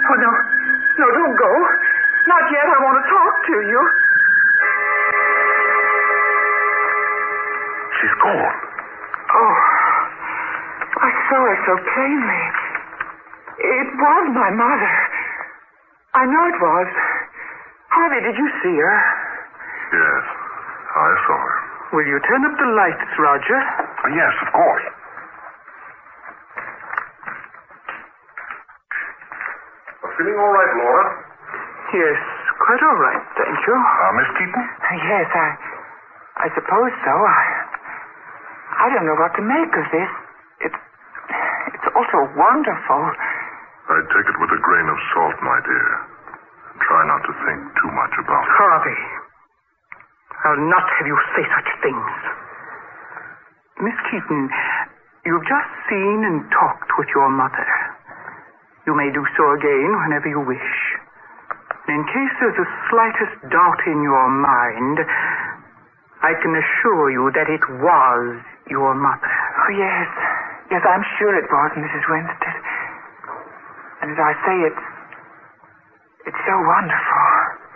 Oh, no. No, don't go. Not yet. I want to talk to you. She's gone. Oh, I saw her so plainly. It was my mother. I know it was. Harvey, did you see her? Yes, I saw her. Will you turn up the lights, Roger? Yes, of course. Feeling all right, Laura? Yes, quite all right, thank you. Miss Keaton? Yes, I suppose so. I don't know what to make of this. It's all so wonderful. I'd take it with a grain of salt, my dear. Try not to think too much about it. Harvey, I'll not have you say such things. Miss Keaton, you've just seen and talked with your mother. You may do so again whenever you wish. In case there's the slightest doubt in your mind, I can assure you that it was your mother. Oh, yes. Yes, I'm sure it was, Mrs. Winstead. And as I say, it's so wonderful.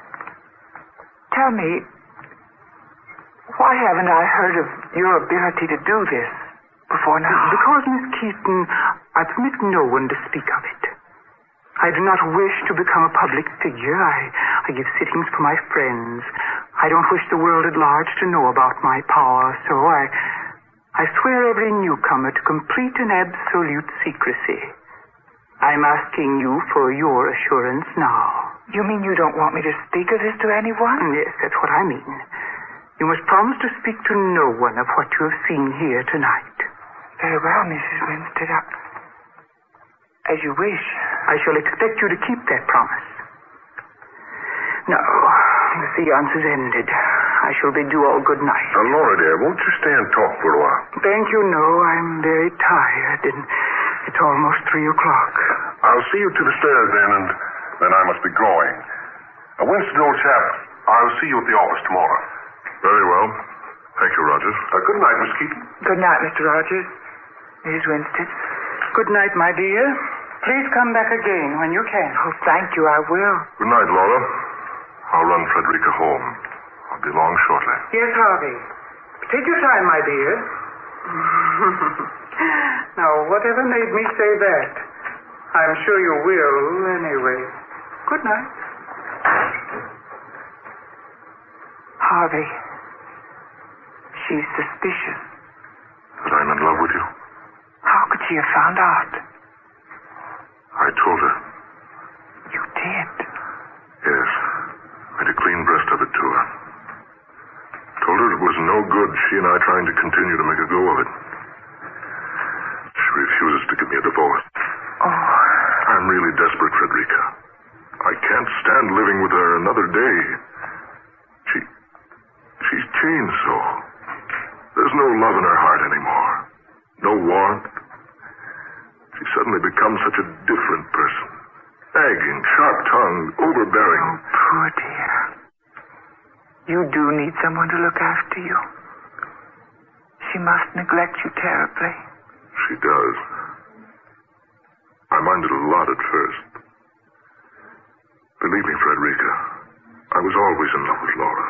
Tell me, why haven't I heard of your ability to do this before now? Because, Miss Keaton, I permit no one to speak of it. I do not wish to become a public figure. I give sittings for my friends. I don't wish the world at large to know about my power, so I swear every newcomer to complete and absolute secrecy. I'm asking you for your assurance now. You mean you don't want me to speak of this to anyone? Yes, that's what I mean. You must promise to speak to no one of what you have seen here tonight. Very well, Mrs. Winstead. As you wish. I shall expect you to keep that promise. Now, the seance is ended. I shall bid you all good night. Laura, dear, won't you stay and talk for a while? Thank you, no. I'm very tired, and it's almost 3 o'clock. I'll see you to the stairs and then I must be going. Winston, old chap, I'll see you at the office tomorrow. Very well. Thank you, Rogers. Good night, Miss Keaton. Good night, Mr. Rogers. Mrs. Winstead. Good night, my dear. Please come back again when you can. Oh, thank you, I will. Good night, Laura. I'll run Frederica home. I'll be along shortly. Yes, Harvey. Take your time, my dear. Now, whatever made me say that? I'm sure you will, anyway. Good night. Harvey, she's suspicious. That I'm in love with you? How could she have found out? I told her. You did? Yes. Made a clean breast of it to her. Told her it was no good, she and I trying to continue to make a go of it. She refuses to give me a divorce. Oh. I'm really desperate, Frederica. I can't stand living with her another day. She's changed so. There's no love in her heart anymore. No warmth. She suddenly becomes such a different person. Nagging, sharp-tongued, overbearing. Oh, poor dear. You do need someone to look after you. She must neglect you terribly. She does. I minded a lot at first. Believe me, Frederica, I was always in love with Laura.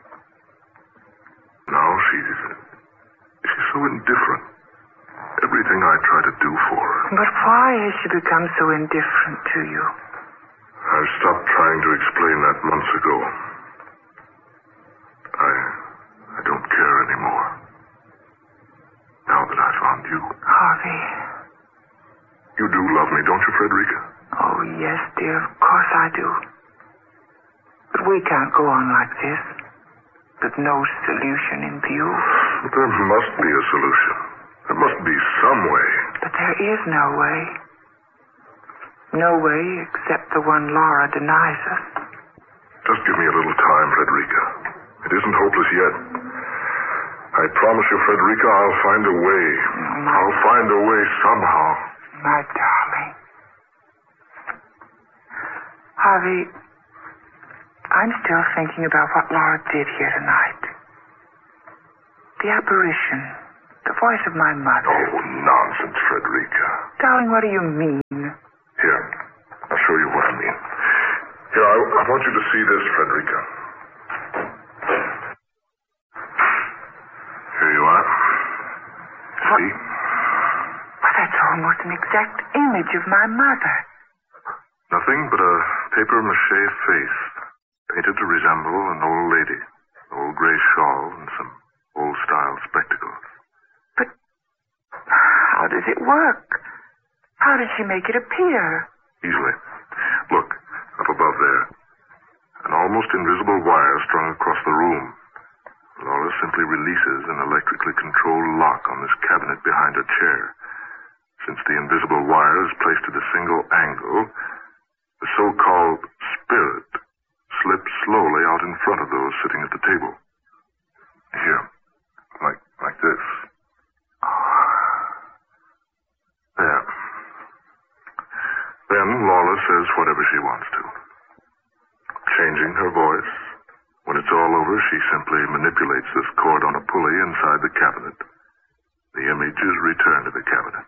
Now she's so indifferent. Everything I try to do for her. But why has she become so indifferent to you? I've stopped trying to explain that months ago. I don't care anymore. Now that I found you. Harvey. You do love me, don't you, Frederica? Oh, yes, dear. Of course I do. But we can't go on like this. With no solution in view. But there must be a solution. There must be some way. But there is no way. No way except the one Laura denies us. Just give me a little time, Frederica. It isn't hopeless yet. I promise you, Frederica, I'll find a way. I'll find a way somehow. My darling. Harvey, I'm still thinking about what Laura did here tonight. The apparition. The voice of my mother. Oh, nonsense, Frederica. Darling, what do you mean? Here, I'll show you what I mean. I want you to see this, Frederica. Here you are. See? Well, that's almost an exact image of my mother. Nothing but a papier-mâché face, painted to resemble an old lady, an old gray shawl, and some old-style spectacles. But how does it work? How does she make it appear? Easily. Look, up above there. An almost invisible wire strung across the room. Laura simply releases an electrically controlled lock on this cabinet behind her chair. Since the invisible wire is placed at a single angle, the so-called spirit slips slowly out in front of those sitting at the table. Here. Like this. There. Then Lawler says whatever she wants to. Changing her voice. When it's all over, she simply manipulates this cord on a pulley inside the cabinet. The image is returned to the cabinet.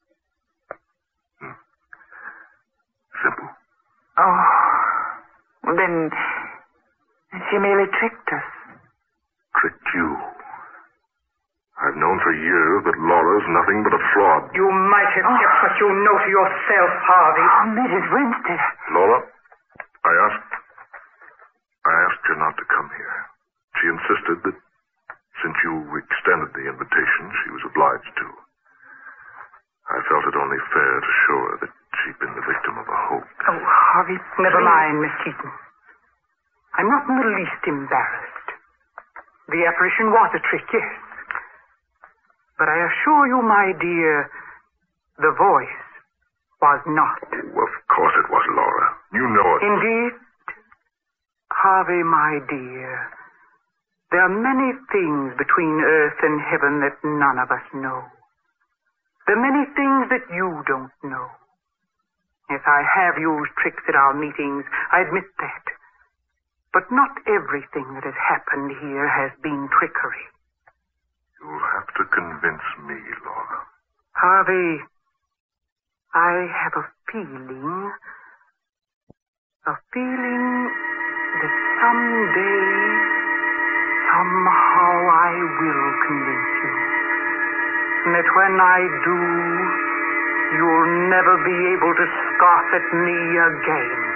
Simple. Oh, well, then she merely tricked us. Tricked you. I've known for years that Laura's nothing but a fraud. You might have kept what you know to yourself, Harvey. Oh, Mrs. Winstead. Laura, I asked her not to come here. She insisted that since you extended the invitation, she was obliged to. I felt it only fair to show her that she'd been the victim of a hoax. Oh, Harvey, Never mind, Miss Keaton. I'm not in the least embarrassed. The apparition was a trick, yes. But I assure you, my dear, the voice was not. Oh, of course it was, Laura. You know it. Indeed, Harvey, my dear, there are many things between earth and heaven that none of us know. There are many things that you don't know. Yes, I have used tricks at our meetings, I admit that. But not everything that has happened here has been trickery. You'll have to convince me, Laura. Harvey, I have a feeling that someday, somehow I will convince you. And that when I do, you'll never be able to scoff at me again.